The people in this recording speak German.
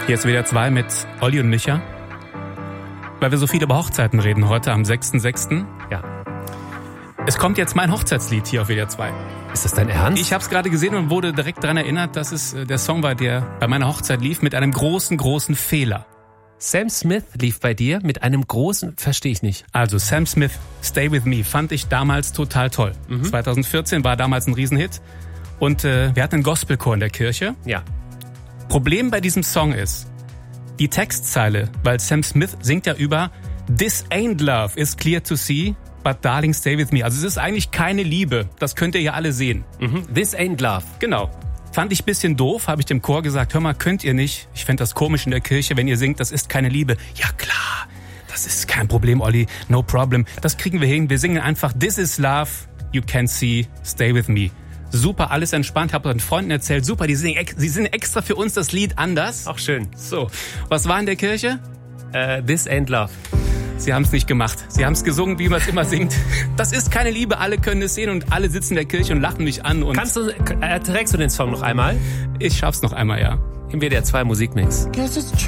Hier ist WDR 2 mit Olli und Micha. Weil wir so viel über Hochzeiten reden heute am 6.6. Ja. Es kommt jetzt mein Hochzeitslied hier auf WDR 2. Ist das dein Ernst? Ich habe es gerade gesehen und wurde direkt daran erinnert, dass es der Song war, der bei meiner Hochzeit lief, mit einem großen, großen Fehler. Sam Smith lief bei dir mit einem großen, verstehe ich nicht. Also Sam Smith, Stay With Me, fand ich damals total toll. 2014 war damals ein Riesenhit und wir hatten einen Gospelchor in der Kirche. Ja. Problem bei diesem Song ist, die Textzeile, weil Sam Smith singt ja über This ain't love, is clear to see, but darling stay with me. Also es ist eigentlich keine Liebe, das könnt ihr ja alle sehen. This ain't love. Genau. Fand ich ein bisschen doof, habe ich dem Chor gesagt, hör mal, könnt ihr nicht, ich fände das komisch in der Kirche, wenn ihr singt, das ist keine Liebe. Ja klar, das ist kein Problem, Olli, no problem. Das kriegen wir hin, wir singen einfach This is love, you can see, stay with me. Super, alles entspannt, habe den Freunden erzählt, super, sie singen extra für uns das Lied anders. Auch schön. So, was war in der Kirche? This ain't love. Sie haben es nicht gemacht. Sie haben es gesungen, wie man es immer singt. Das ist keine Liebe, alle können es sehen und alle sitzen in der Kirche und lachen mich an. Und Trägst du den Song noch einmal? ich schaff's noch einmal, ja. Im WDR 2 Musikmix.